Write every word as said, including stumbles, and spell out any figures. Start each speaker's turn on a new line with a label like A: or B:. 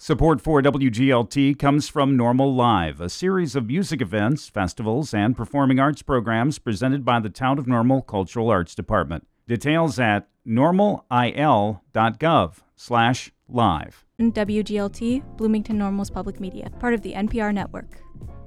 A: Support for W G L T comes from Normal Live, a series of music events, festivals, and performing arts programs presented by the Town of Normal Cultural Arts Department. Details at normalil.gov slash live.
B: W G L T, Bloomington Normal's public media, part of the N P R network.